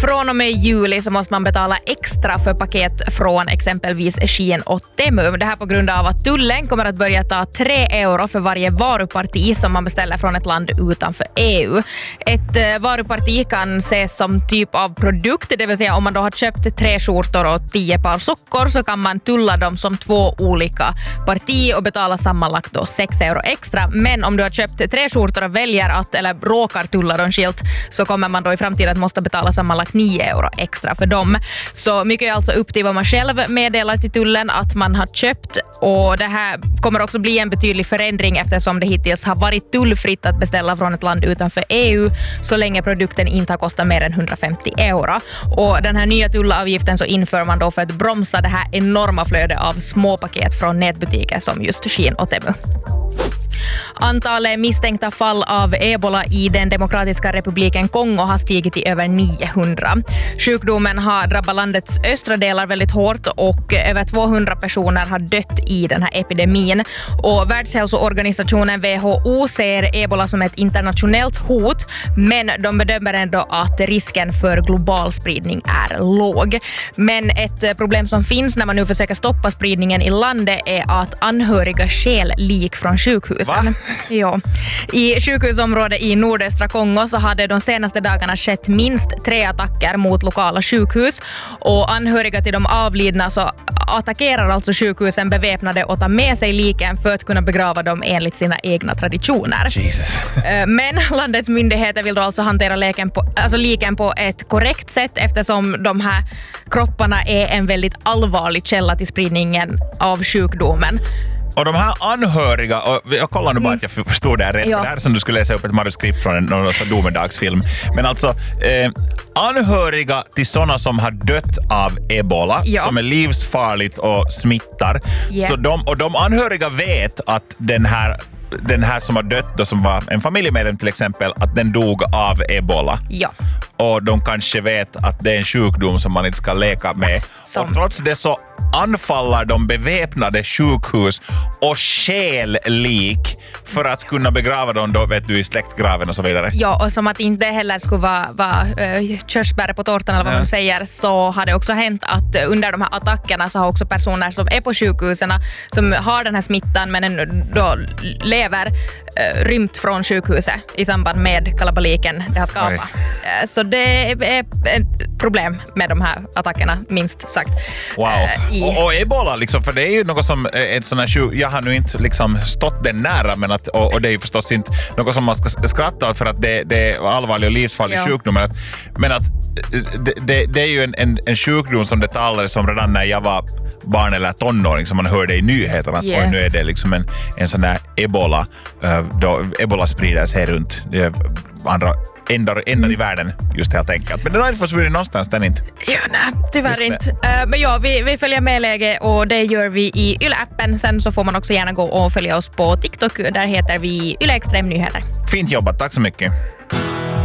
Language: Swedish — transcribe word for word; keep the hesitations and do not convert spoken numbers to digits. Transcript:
Från och med juli så måste man betala extra för paket från exempelvis Shein och Temu. Det här på grund av att tullen kommer att börja ta tre euro för varje varuparti som man beställer från ett land utanför E U. Ett eh, varuparti kan ses som typ av produkt, det vill säga om man då har köpt tre skjortor och tio par sockor så kan man tulla dem som två olika parti och betala sammanlagt då sex euro extra. Men om du har köpt tre skjortor och väljer att, eller råkar tulla dem skilt, så kommer man då i framtiden att måste betala sammanlagt nio euro extra för dem. Så mycket är alltså upp till vad man själv meddelar till tullen att man har köpt, och det här kommer också bli en betydlig förändring eftersom det hittills har varit tullfritt att beställa från ett land utanför E U så länge produkten inte har kostat mer än hundrafemtio euro. Och den här nya tullavgiften så inför man då för att bromsa det här enorma flödet av små paket från nätbutiker som just Shein och Temu. Antalet misstänkta fall av ebola i den demokratiska republiken Kongo har stigit till över niohundra. Sjukdomen har drabbat landets östra delar väldigt hårt och över tvåhundra personer har dött i den här epidemin. Och Världshälsoorganisationen W H O ser ebola som ett internationellt hot, men de bedömer ändå att risken för global spridning är låg. Men ett problem som finns när man nu försöker stoppa spridningen i landet är att anhöriga stjäl lik från sjukhusen. Va? Ja. I sjukhusområdet i nordöstra Kongo så hade de senaste dagarna skett minst tre attacker mot lokala sjukhus, och anhöriga till de avlidna så attackerar alltså sjukhusen beväpnade och tar med sig liken för att kunna begrava dem enligt sina egna traditioner. Jesus. Men landets myndigheter vill då alltså hantera liken på, alltså liken på ett korrekt sätt eftersom de här kropparna är en väldigt allvarlig källa till spridningen av sjukdomen. Och de här anhöriga, och jag kollar nu bara att jag förstod det här rätt, ja. Det här är som du skulle läsa upp ett manuskript från en någon sån domedagsfilm. Men alltså, eh, anhöriga till sådana som har dött av ebola, ja. som är livsfarligt och smittar. Yeah. Så de, och de anhöriga vet att den här den här som har dött och som var en familjemedlem till exempel, att den dog av ebola. Ja. Och de kanske vet att det är en sjukdom som man inte ska leka med. Som. Och trots det så anfaller de beväpnade sjukhus och stjäl lik för att kunna begrava dem då, vet du, i släktgraven och så vidare. Ja, och som att inte heller skulle vara, vara uh, körsbär på tårtan eller vad ja. man säger, så har det också hänt att under de här attackerna så har också personer som är på sjukhusen som har den här smittan men ännu då lever uh, rymt från sjukhuset i samband med kalabaliken det har skapat. Uh, så det är ett problem med de här attackerna, minst sagt. Wow. Uh, i... och, och ebola liksom, för det är ju något som ett sån här sjuk... Jag har nu inte liksom stått den nära, men att, och, och det är ju förstås inte något som man ska skratta för att det, det är allvarlig och livsfarlig ja. sjukdom. Men att, men att det, det, det är ju en, en, en sjukdom som det talades om redan när jag var barn eller tonåring, som man hörde i nyheterna att yeah. nu är det liksom en, en sån där ebola, då ebola sprider sig runt andra ändar, ändar mm. i världen just helt enkelt. Men den har inte försvunnit någonstans, den inte. Ja, nej, tyvärr inte. Uh, men ja, vi, vi följer med läge och det gör vi i Yle-appen. Sen så får man också gärna gå och följa oss på TikTok. Där heter vi Yle Extrem Nyheter. Fint jobbat, tack så mycket.